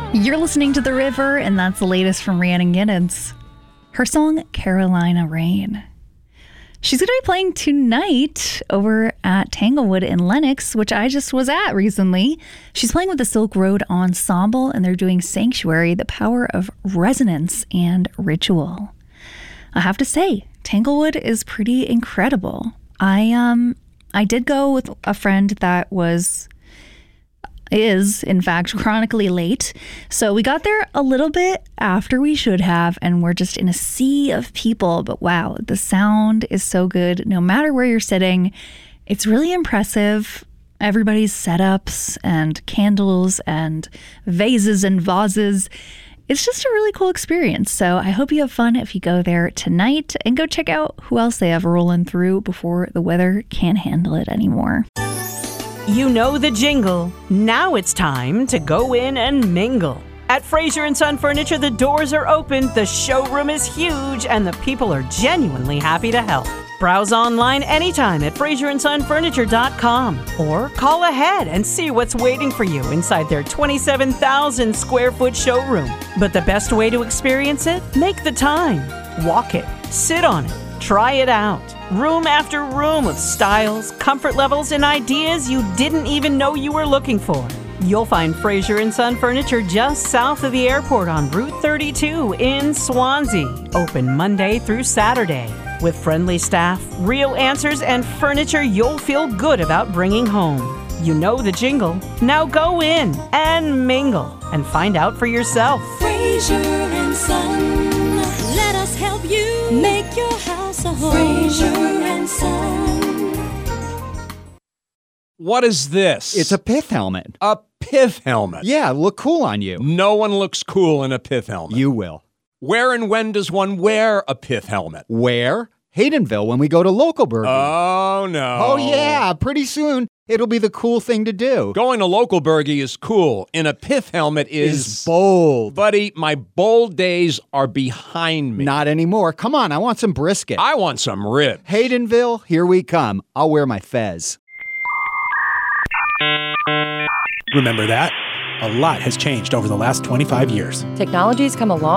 You're listening to The River, and that's the latest from Rhiannon Giddens. Her song, Carolina Rain. She's going to be playing tonight over at Tanglewood in Lenox, which I just was at recently. She's playing with the Silk Road Ensemble, and they're doing Sanctuary, the Power of Resonance and Ritual. I have to say, Tanglewood is pretty incredible. I did go with a friend that is, in fact, chronically late. So we got there a little bit after we should have, and we're just in a sea of people. But wow, the sound is so good. No matter where you're sitting, it's really impressive. Everybody's setups and candles and vases and vases. It's just a really cool experience. So I hope you have fun if you go there tonight, and go check out who else they have rolling through before the weather can't handle it anymore. You know the jingle. Now it's time to go in and mingle. At Fraser & Son Furniture, the doors are open, the showroom is huge, and the people are genuinely happy to help. Browse online anytime at FraserandSonFurniture.com or call ahead and see what's waiting for you inside their 27,000 square foot showroom. But the best way to experience it? Make the time. Walk it. Sit on it. Try it out. Room after room of styles, comfort levels, and ideas you didn't even know you were looking for. You'll find Fraser & Son Furniture just south of the airport on Route 32 in Swansea. Open Monday through Saturday. With friendly staff, real answers, and furniture you'll feel good about bringing home. You know the jingle. Now go in and mingle and find out for yourself. Fraser & Son. Let us help you make your house a home. Fraser & Son. What is this? It's a pith helmet. A pith helmet. Yeah, look cool on you. No one looks cool in a pith helmet. You will. Where and when does one wear a pith helmet? Where? Haydenville when we go to Local Burger. Oh, no. Oh, yeah. Pretty soon, it'll be the cool thing to do. Going to Local Burger is cool. In a pith helmet is bold. Buddy, my bold days are behind me. Not anymore. Come on, I want some brisket. I want some ribs. Haydenville, here we come. I'll wear my fez. Remember that? A lot has changed over the last 25 years. Technology's come a long